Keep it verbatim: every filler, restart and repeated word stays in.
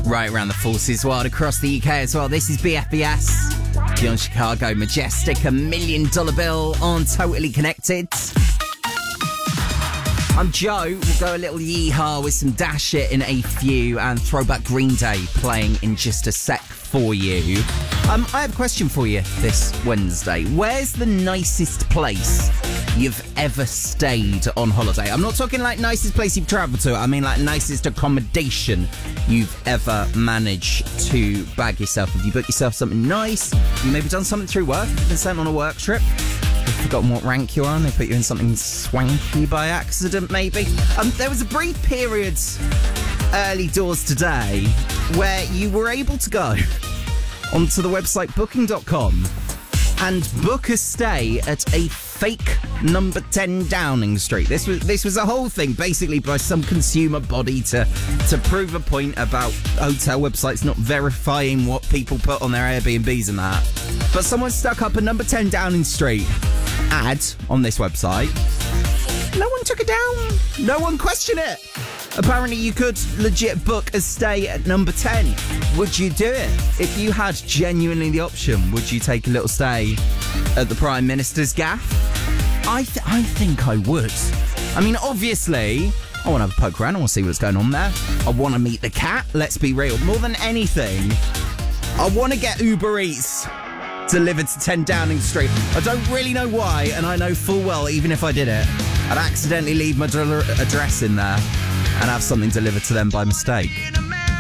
right around the forces world, across the U K as well. This is B F B S. Beyond Chicago, Majestic, a million dollar bill on Totally Connected. I'm Joe. We'll go a little yeehaw with some Dash It in a few and Throwback Green Day playing in just a sec for you. Um, I have a question for you this Wednesday. Where's the nicest place you've ever stayed on holiday? I'm not talking like nicest place you've travelled to. I mean like nicest accommodation you've ever managed to bag yourself. Have you booked yourself something nice? You maybe done something through work? You've been sent on a work trip? You've forgotten what rank you're on? They put you in something swanky by accident, maybe? Um, there was a brief period early doors today where you were able to go onto the website booking dot com and book a stay at a fake number ten Downing Street. This was this was a whole thing, basically by some consumer body to to prove a point about hotel websites not verifying what people put on their Airbnbs and that. But someone stuck up a number ten Downing Street ad on this website. No one took it down. No one questioned it. Apparently you could legit book a stay at number ten. Would you do it? If you had genuinely the option, would you take a little stay at the Prime Minister's gaff? I th- I think I would. I mean, obviously, I want to have a poke around. I want to see what's going on there. I want to meet the cat. Let's be real. More than anything, I want to get Uber Eats delivered to ten Downing Street. I don't really know why, and I know full well, even if I did it, I'd accidentally leave my dr- address in there and have something delivered to them by mistake.